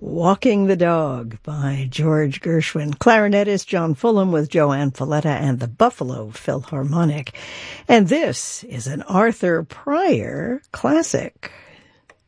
Walking the Dog by George Gershwin. Clarinetist John Fulham with Joanne Falletta and the Buffalo Philharmonic. And this is an Arthur Pryor classic.